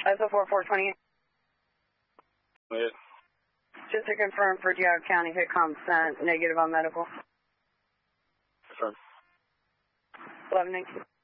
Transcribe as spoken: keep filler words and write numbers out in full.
S O four four twenty-eight. Yes. Just to confirm for Geauga County, HITCOM sent negative on medical. Confirm. eleven eight.